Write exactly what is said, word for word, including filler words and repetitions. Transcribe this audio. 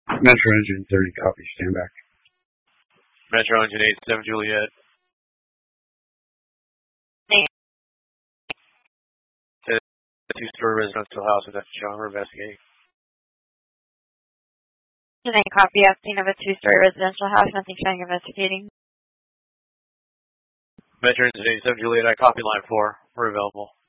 Metro Engine thirty, copy, stand back. Metro Engine eight seven Juliet. The two-story residential house with that John we're investigating. Can I copy up scene of a two-story residential house, nothing showing investigating? Metro Engine eight seven Juliet, I copy line four. We're available.